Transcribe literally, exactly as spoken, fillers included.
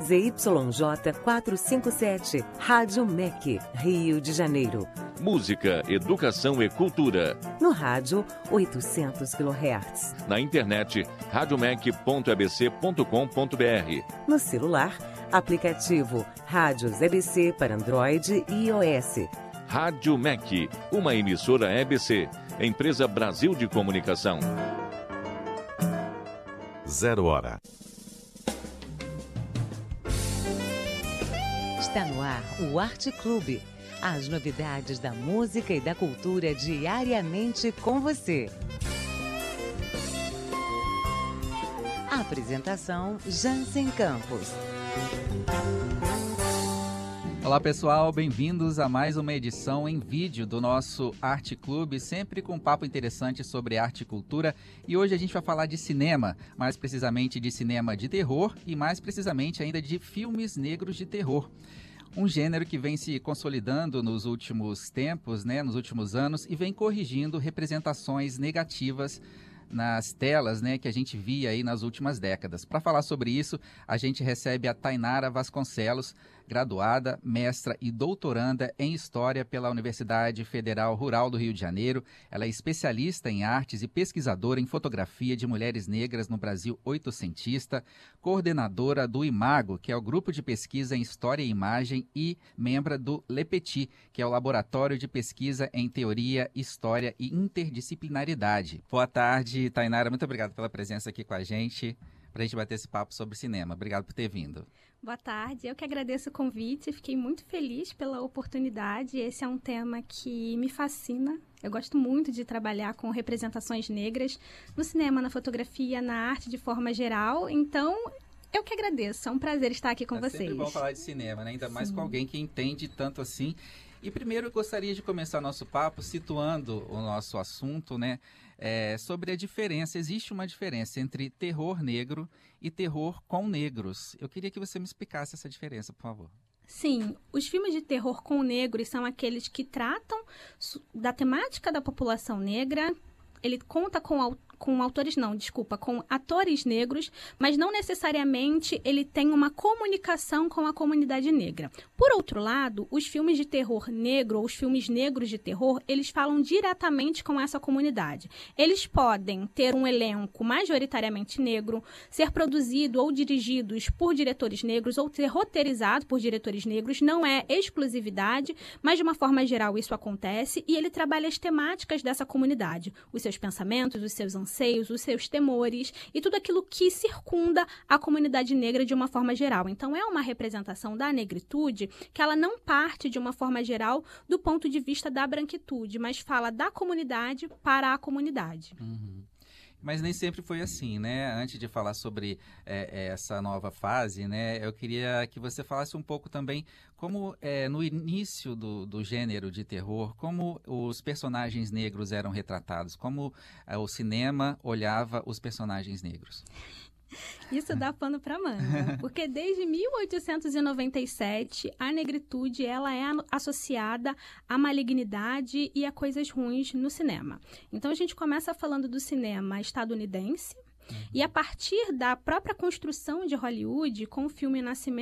Z Y J quatrocentos e cinquenta e sete, Rádio M E C, Rio de Janeiro. Música, educação e cultura. No rádio, oitocentos quilohertz. Na internet, radiomec ponto e b c ponto com ponto b r. No celular, aplicativo Rádios E B C para Android e iOS. Rádio M E C, uma emissora E B C, Empresa Brasil de Comunicação. Zero hora. Está no ar o Arte Clube. As novidades da música e da cultura diariamente com você. Apresentação Jansen Campos. Olá pessoal, bem-vindos a mais uma edição em vídeo do nosso Arte Clube, sempre com um papo interessante sobre arte e cultura. E hoje a gente vai falar de cinema, mais precisamente de cinema de terror e mais precisamente ainda de filmes negros de terror. Um gênero que vem se consolidando nos últimos tempos, né, nos últimos anos, e vem corrigindo representações negativas nas telas, né, que a gente via aí nas últimas décadas. Para falar sobre isso, a gente recebe a Tainara Vasconcelos, graduada, mestra e doutoranda em História pela Universidade Federal Rural do Rio de Janeiro. Ela é especialista em artes e pesquisadora em fotografia de mulheres negras no Brasil oitocentista, coordenadora do IMAGO, que é o Grupo de Pesquisa em História e Imagem, e membro do LEPETI, que é o Laboratório de Pesquisa em Teoria, História e Interdisciplinaridade. Boa tarde, Tainara. Muito obrigado pela presença aqui com a gente, para a gente bater esse papo sobre cinema. Obrigado por ter vindo. Boa tarde, eu que agradeço o convite, fiquei muito feliz pela oportunidade. Esse é um tema que me fascina. Eu gosto muito de trabalhar com representações negras no cinema, na fotografia, na arte de forma geral. Então, eu que agradeço, é um prazer estar aqui com é vocês. É sempre bom falar de cinema, né? Ainda Sim. mais com alguém que entende tanto assim. E primeiro eu gostaria de começar nosso papo situando o nosso assunto, né? É, sobre a diferença, existe uma diferença entre terror negro e terror com negros. Eu queria que você me explicasse essa diferença, por favor. Sim, os filmes de terror com negros são aqueles que tratam da temática da população negra. Ele conta com, com autores, não, desculpa, com atores negros, mas não necessariamente ele tem uma comunicação com a comunidade negra. Por outro lado, os filmes de terror negro, ou os filmes negros de terror, eles falam diretamente com essa comunidade. Eles podem ter um elenco majoritariamente negro, ser produzido ou dirigidos por diretores negros, ou ser roteirizado por diretores negros, não é exclusividade, mas de uma forma geral isso acontece, e ele trabalha as temáticas dessa comunidade, os seus pensamentos, os seus anseios, os seus temores e tudo aquilo que circunda a comunidade negra de uma forma geral. Então, é uma representação da negritude que ela não parte de uma forma geral do ponto de vista da branquitude, mas fala da comunidade para a comunidade. Uhum. Mas nem sempre foi assim, né? Antes de falar sobre é, essa nova fase, né? Eu queria que você falasse um pouco também como é, no início do, do gênero de terror, como os personagens negros eram retratados, como é, o cinema olhava os personagens negros. Isso dá pano para manga, porque desde mil oitocentos e noventa e sete a negritude ela é associada à malignidade e a coisas ruins no cinema. Então a gente começa falando do cinema estadunidense, uhum. e a partir da própria construção de Hollywood, com o filme Nascimento